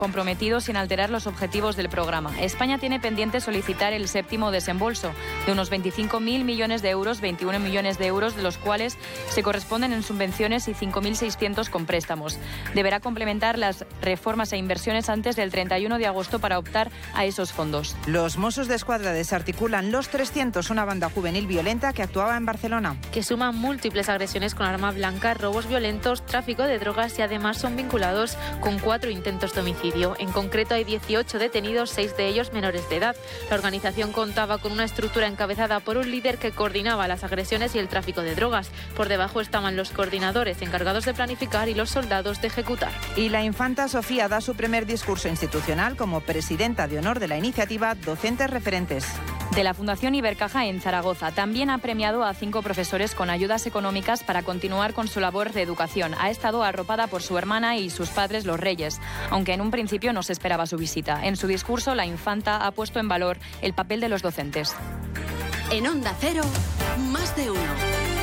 comprometido sin alterar los objetivos del programa. España tiene pendiente solicitar el séptimo desembolso de unos 25.000 millones de euros, 21 millones de euros, de los cuales se corresponden en subvenciones y 5.600 con préstamos. Deberá complementar las reformas e inversiones antes del 31 de agosto para optar a esos fondos. Los Mossos de Escuadra desarticulan Los 300, una banda juvenil violenta que actuaba en Barcelona. Que suma múltiples agresiones con arma blanca, robos violentos, tráfico de drogas y además son vinculados con 4 intentos de homicidio. En concreto hay 18 detenidos, 6 de ellos menores de edad. La organización contaba con una estructura encabezada por un líder que coordinaba las agresiones y el tráfico de drogas. Por debajo estaban los coordinadores encargados de planificar y los soldados de ejecutar. Y la infanta Sofía da su primer discurso institucional como presidenta de honor de la iniciativa Docentes Referentes. De la Fundación Ibercaja en Zaragoza. También ha premiado a 5 profesores con ayudas económicas para continuar con su labor de educación. Ha estado arropada por su hermana y sus padres, los Reyes, aunque en un principio no se esperaba su visita. En su discurso, la infanta ha puesto en valor el papel de los docentes. En Onda Cero, Más de Uno.